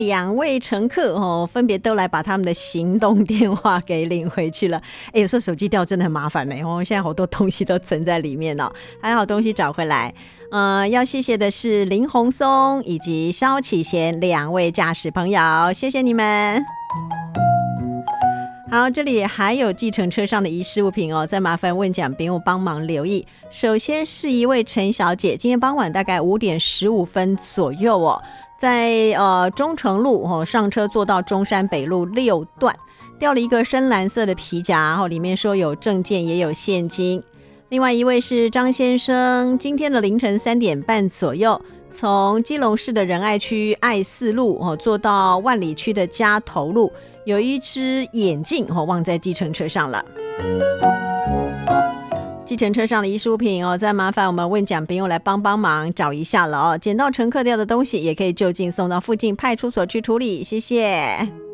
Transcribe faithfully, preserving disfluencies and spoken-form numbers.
两位乘客哦，分别都来把他们的行动电话给领回去了。哎，有时候手机掉真的很麻烦呢。哦，现在好多东西都存在里面哦，还好东西找回来。呃，要谢谢的是林宏松以及萧启贤两位驾驶朋友，谢谢你们。好，这里还有计程车上的遗失物品哦，再麻烦问奖朋友帮忙留意。首先是一位陈小姐，今天傍晚大概五点十五分左右哦，在呃中城路哦上车坐到中山北路六段，掉了一个深蓝色的皮夹，然后里面说有证件也有现金。另外一位是张先生，今天的凌晨三点半左右，从基隆市的仁爱区爱四路哦坐到万里区的嘉头路，有一只眼镜哦忘在计程车上了。计程车上的遗失物品哦，再麻烦我们问奖朋友来帮帮忙找一下了哦。捡到乘客掉的东西也可以就近送到附近派出所去处理，谢谢。